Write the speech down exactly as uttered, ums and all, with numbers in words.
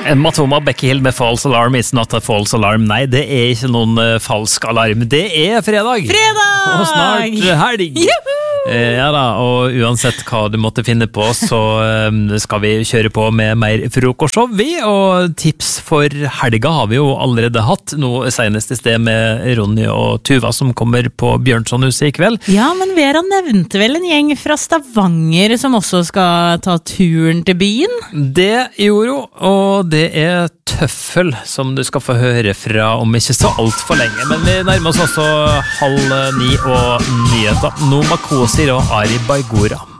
Matoma Becky Hill med False Alarm is not a false alarm. Nei, det er ikke noen uh, falsk alarm. Det er fredag! Fredag! Og snart helg! Eh, ja da, og uansett hva du måtte finne på, så um, skal vi kjøre på med mer frokostshow, vi. Og tips for helga har vi jo allerede hatt. Nå senest i sted med Ronny og Tuva som kommer på Bjørnsonhuset i kveld. Ja, men Vera nevnte vel en gjeng fra Stavanger som også skal ta turen til byen? Det gjorde hun, og det er Tøffel som du skal få høre fra om ikke så alt for lenge. Men vi nærmer oss også halv ni og nyheter. Nå Makosir og Ari Baigora.